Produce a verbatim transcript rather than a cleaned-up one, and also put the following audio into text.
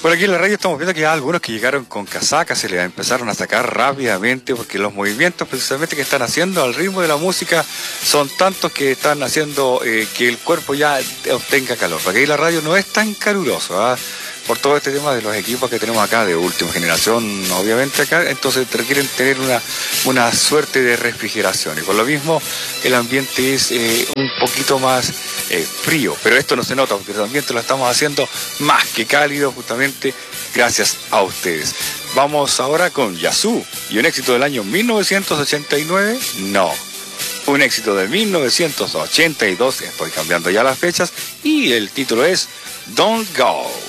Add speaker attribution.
Speaker 1: Por aquí en la radio estamos viendo que hay algunos que llegaron con casacas, se les empezaron a sacar rápidamente porque los movimientos precisamente que están haciendo al ritmo de la música son tantos que están haciendo eh, que el cuerpo ya obtenga calor. Porque aquí la radio no es tan caluroso, ¿ah? Por todo este tema de los equipos que tenemos acá de última generación, obviamente acá, entonces requieren tener una, una suerte de refrigeración. Y por lo mismo el ambiente es eh, un poquito más eh, frío, pero esto no se nota porque el ambiente lo estamos haciendo más que cálido justamente gracias a ustedes. Vamos ahora con Yazoo y un éxito del año mil novecientos ochenta y nueve, no, un éxito de mil novecientos ochenta y dos, estoy cambiando ya las fechas y el título es Don't Go.